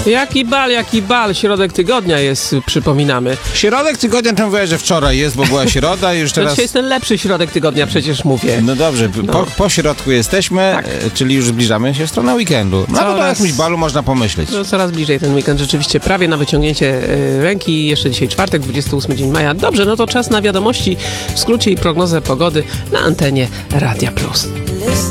Jaki bal, środek tygodnia jest, przypominamy. Środek tygodnia, to mówię, że wczoraj jest, bo była środa i już To teraz... dzisiaj jest ten lepszy środek tygodnia, przecież mówię. No dobrze, po środku jesteśmy, Tak. czyli już zbliżamy się w stronę weekendu. No to o jakimś balu można pomyśleć. No, coraz bliżej ten weekend, rzeczywiście prawie na wyciągnięcie ręki. Jeszcze dzisiaj czwartek, 28 dzień maja. Dobrze, no to czas na wiadomości w skrócie i prognozę pogody na antenie Radia Plus.